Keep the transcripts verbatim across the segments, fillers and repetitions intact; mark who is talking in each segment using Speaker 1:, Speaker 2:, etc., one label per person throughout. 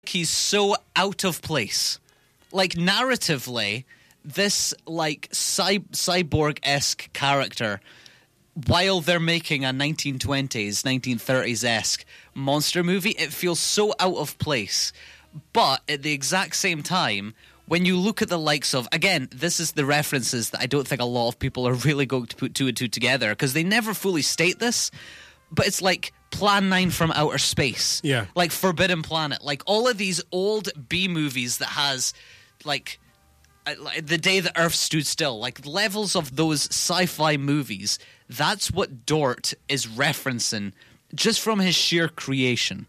Speaker 1: he's so out of place. Like, narratively, this, like, cy- cyborg-esque character, while they're making a nineteen twenties, nineteen thirties-esque monster movie, it feels so out of place. But at the exact same time, when you look at the likes of, again, this is the references that I don't think a lot of people are really going to put two and two together, because they never fully state this, but it's like Plan nine from Outer Space.
Speaker 2: Yeah.
Speaker 1: Like Forbidden Planet. Like all of these old B-movies that has, like, uh, like The Day the Earth Stood Still. Like levels of those sci-fi movies. That's what Dort is referencing just from his sheer creation.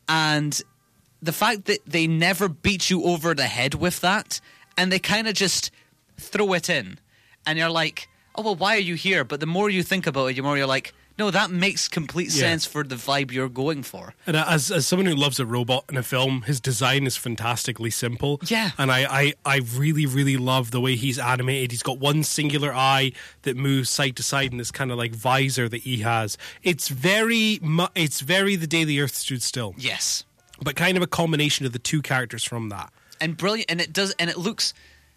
Speaker 1: And the fact that they never beat you over the head with that, and they kind of just throw it in, and you're like, oh, well, why are you here? But the more you think about it, the more you're like, no, that makes complete
Speaker 2: Yeah.
Speaker 1: sense for the vibe you're going for.
Speaker 2: And as as someone who loves a robot in a film, his design is fantastically simple.
Speaker 1: Yeah.
Speaker 2: And I, I, I really, really love the way he's animated. He's got one singular eye that moves side to side in this kind of like visor that he has. It's very, mu- it's very The Day the Earth Stood Still.
Speaker 1: Yes.
Speaker 2: But kind of a combination of the two characters from that.
Speaker 1: And brilliant, and it does, and it looks,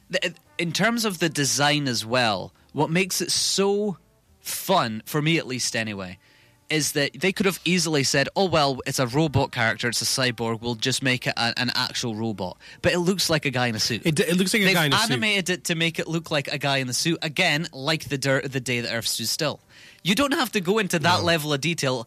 Speaker 1: in terms of the design as well, what makes it so fun, for me at least anyway, is that they could have easily said, oh, well, it's a robot character, it's a cyborg, we'll just make it a, an actual robot. But it looks like a guy in a suit.
Speaker 2: It, it looks like a
Speaker 1: They've
Speaker 2: guy in a suit.
Speaker 1: They've animated it to make it look like a guy in the suit, again, like the, dir- the Day the Earth Stood Still. You don't have to go into that
Speaker 2: No.
Speaker 1: level of detail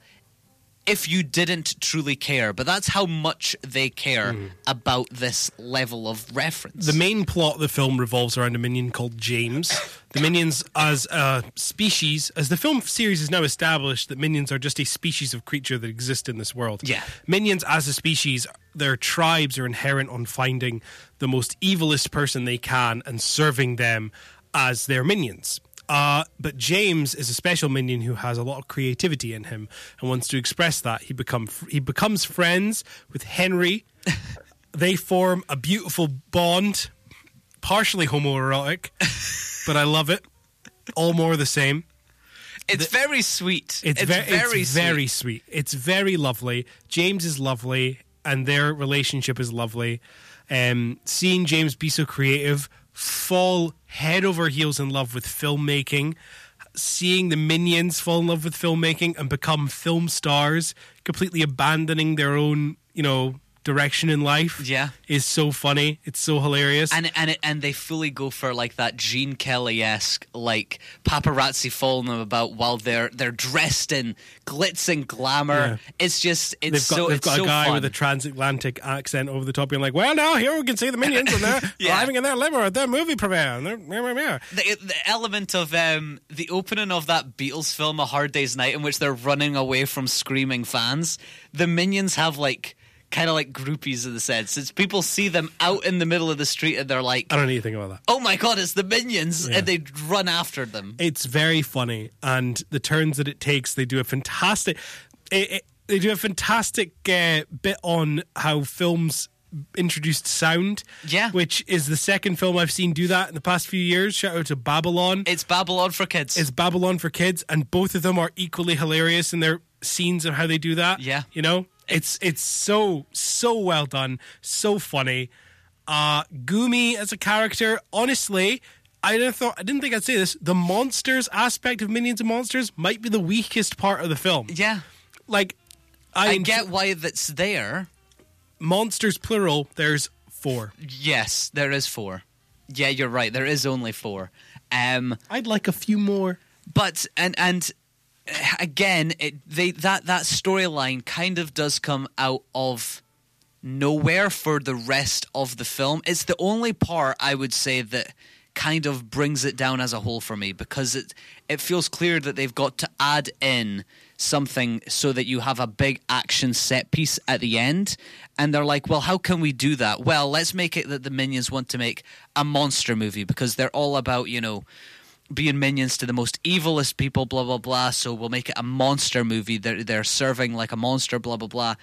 Speaker 1: if you didn't truly care, but that's how much they care mm. about this level of reference.
Speaker 2: The main plot of the film revolves around a minion called James. The minions as a species, as the film series is now established, that minions are just a species of creature that exist in this world.
Speaker 1: Yeah.
Speaker 2: Minions as a species, their tribes are inherent on finding the most evilest person they can and serving them as their minions. Uh, but James is a special minion who has a lot of creativity in him and wants to express that. He become he becomes friends with Henry. They form a beautiful bond, partially homoerotic, but I love it. All more the same.
Speaker 1: It's
Speaker 2: the,
Speaker 1: very sweet.
Speaker 2: It's,
Speaker 1: it's
Speaker 2: ve-
Speaker 1: very
Speaker 2: it's
Speaker 1: sweet.
Speaker 2: very sweet. It's very lovely. James is lovely, and their relationship is lovely. Um, seeing James be so creative, fall head over heels in love with filmmaking, seeing the minions fall in love with filmmaking and become film stars, completely abandoning their own, you know, direction in life,
Speaker 1: yeah,
Speaker 2: is so funny. It's so hilarious.
Speaker 1: And and it, and they fully go for like that Gene Kelly-esque, like paparazzi following them about while they're they're dressed in glitz and glamour.
Speaker 2: Yeah.
Speaker 1: It's just it's
Speaker 2: they've got,
Speaker 1: so
Speaker 2: they've
Speaker 1: it's
Speaker 2: got
Speaker 1: so
Speaker 2: a guy
Speaker 1: fun.
Speaker 2: with a transatlantic accent over the top being like, well, now here we can see the minions and they're
Speaker 1: yeah.
Speaker 2: driving in their limo at their movie premiere. And they're, meh, meh, meh.
Speaker 1: The, the element of um, the opening of that Beatles film, A Hard Day's Night, in which they're running away from screaming fans, the minions have like kind of like groupies in the sense. It's people see them out in the middle of the street and they're like,
Speaker 2: I don't know anything about that.
Speaker 1: oh my god, it's the minions,
Speaker 2: Yeah.
Speaker 1: and they run after them.
Speaker 2: It's very funny, and the turns that it takes, they do a fantastic it, it, they do a fantastic uh, bit on how films introduced sound,
Speaker 1: Yeah.
Speaker 2: which is the second film I've seen do that in the past few years. Shout out to Babylon.
Speaker 1: It's Babylon for kids.
Speaker 2: It's Babylon for kids, and both of them are equally hilarious in their scenes of how they do that.
Speaker 1: Yeah.
Speaker 2: You know? It's it's so, so well done, so funny. Uh, Gumi as a character, honestly, I didn't thought I didn't think I'd say this. The monsters aspect of Minions and Monsters might be the weakest part of the film.
Speaker 1: yeah.
Speaker 2: Like, I,
Speaker 1: I
Speaker 2: enjoy-
Speaker 1: get why that's there.
Speaker 2: monsters plural. There's four.
Speaker 1: Yes, there is four. Yeah, you're right. There is only four. Um,
Speaker 2: I'd like a few more.
Speaker 1: but and and uh, again, it, they that that storyline kind of does come out of nowhere for the rest of the film. It's the only part I would say that kind of brings it down as a whole for me, because it it feels clear that they've got to add in something so that you have a big action set piece at the end, and they're like, well, how can we do that? Well, let's make it that the minions want to make a monster movie, because they're all about, you know, being minions to the most evilest people, blah blah blah, so we'll make it a monster movie. They're, they're serving like a monster, blah blah blah,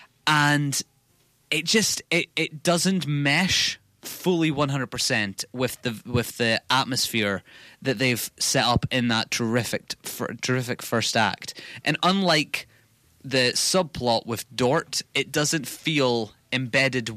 Speaker 1: and it just it, it doesn't mesh fully one hundred percent with the with the atmosphere that they've set up in that terrific for, terrific first act. And unlike the subplot with Dort, it doesn't feel embedded